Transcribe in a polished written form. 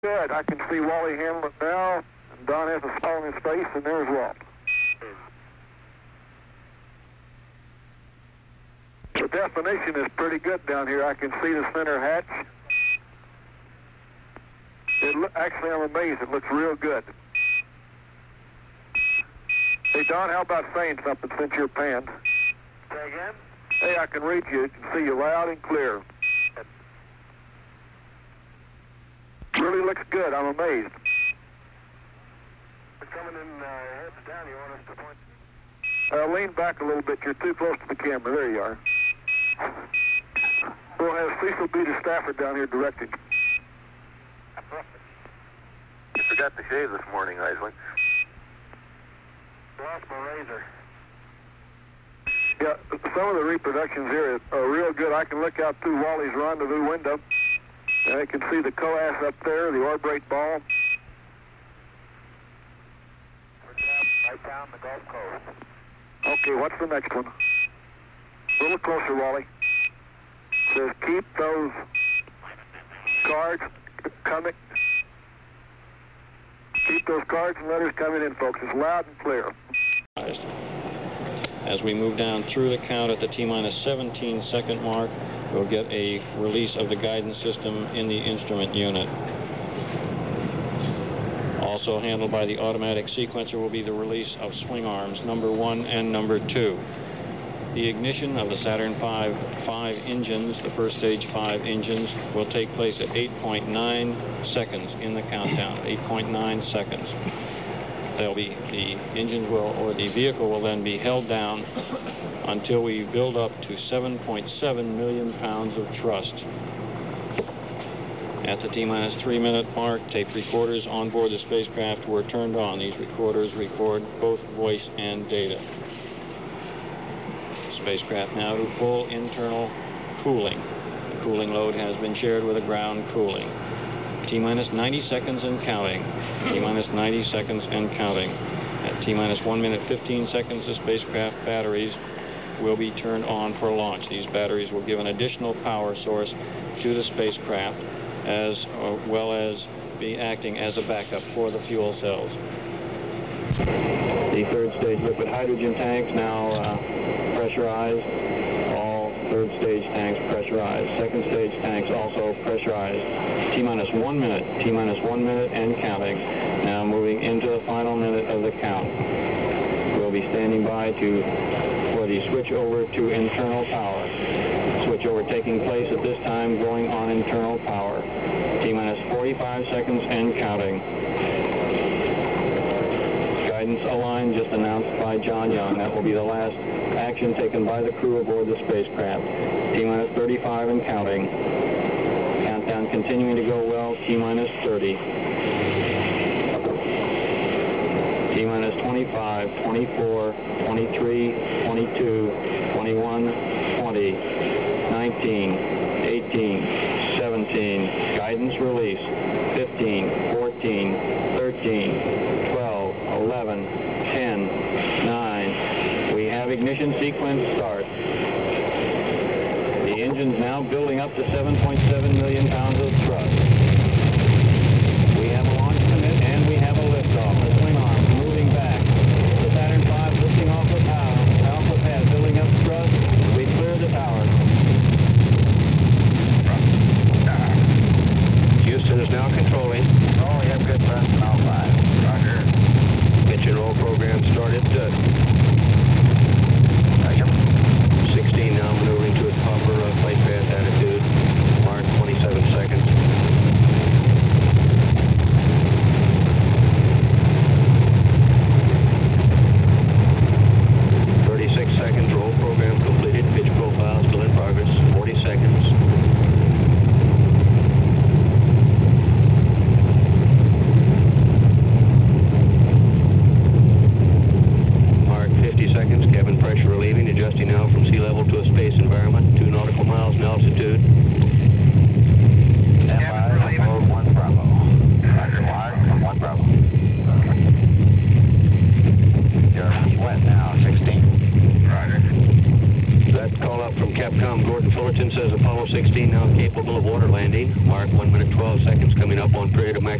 Good. I can see Wally Hamlet now, and Don has a smile on his face, and there's Walt. The definition is pretty good down here. I can see the center hatch. Actually, I'm amazed. It looks real good. Hey, Don, how about saying something since you're panned? Say again? Hey, I can read you. I can see you loud and clear. Really looks good. I'm amazed. We're coming in heads down. You want us to point? Lean back a little bit. You're too close to the camera. There you are. We'll have Cecil B. de Stafford down here directing. You forgot to shave this morning, Isley. Lost my razor. Yeah, some of the reproductions here are real good. I can look out through Wally's rendezvous window, and I can see the coas up there, the orbrate ball. Right down the Gulf Coast. Okay, what's the next one? A little closer, Wally. It says keep those cards coming. Keep those cards and letters coming in, folks. It's loud and clear. As we move down through the count at the T-minus 17 second mark, we'll get a release of the guidance system in the instrument unit. Also handled by the automatic sequencer will be the release of swing arms number 1 and number 2. The ignition of the Saturn V 5 engines, the first stage 5 engines, will take place at 8.9 seconds in the countdown. 8.9 seconds. The engines or the vehicle will then be held down until we build up to 7.7 million pounds of thrust. At the T-minus 3 minute mark, tape recorders on board the spacecraft were turned on. These recorders record both voice and data. Spacecraft now to full internal cooling. The cooling load has been shared with the ground cooling. T-minus 90 seconds and counting. T-minus 90 seconds and counting. At T-minus 1 minute 15 seconds, the spacecraft batteries will be turned on for launch. These batteries will give an additional power source to the spacecraft, as well as be acting as a backup for the fuel cells. The third stage liquid hydrogen tanks now pressurized. All third stage tanks pressurized. Second stage tanks also pressurized. T-minus 1 minute. T-minus 1 minute and counting. Now moving into the final minute of the count. We'll be standing by for the switch over to internal power. Switch over taking place at this time, going on internal power. T-minus 45 seconds and counting. Guidance align just announced by John Young. That will be the last action taken by the crew aboard the spacecraft. T-minus 35 and counting. Countdown continuing to go well. T-minus 30. T-minus 25, 24, 23, 22, 21, 20, 19, 18, 17. Guidance release. 15, 14, 13, 12, 11, 10, 9. We have ignition sequence start. The engine's now building up to 7.7 million pounds of thrust. We have a launch commit and we have a liftoff. The swing arms moving back. The Saturn V lifting off the alpha pad, building up thrust. We clear the tower. Houston is now controlling. Oh, we have good thrust in all 5. Roger. Pitch and roll program started. 16 now maneuvering to its proper flight path attitude. Mark 27 seconds. Roll program completed. Pitch profile still in progress. 40 seconds. Mark 50 seconds. Cabin pressure relieving. Adjusting now from sea level to a space environment. 2 nautical miles Fullerton says Apollo 16 now capable of water landing. Mark 1 minute 12 seconds coming up on period of max